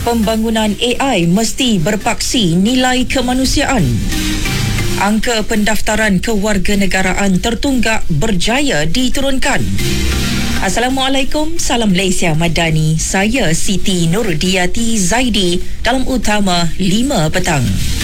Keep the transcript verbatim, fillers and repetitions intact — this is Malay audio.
Pembangunan A I mesti berpaksi nilai kemanusiaan. Angka pendaftaran kewarganegaraan tertunggak berjaya diturunkan. Assalamualaikum, salam Malaysia Madani. Saya Siti Nurdiati Zaidi dalam Utama lima petang.